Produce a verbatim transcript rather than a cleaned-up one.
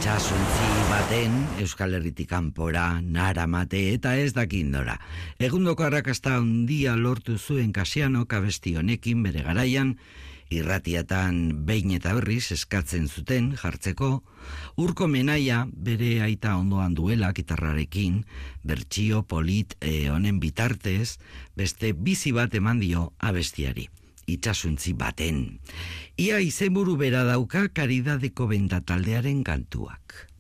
Itxasuntzi baten Euskal Herritik kanpora naramate eta ez dakindora. Egundoko arrakasta handia lortu zuen Kasianok abesti honekin bere garaian, irratiatan behin eta berriz eskatzen zuten jartzeko, Urko Menaia bere aita ondoan duela gitarrarekin, bertsio polit e, honen bitartez, beste bizi bat eman dio abestiari. Itxasuntzi baten. Ia izenburu bera dauka Karidadeko Benda taldearen kantuak.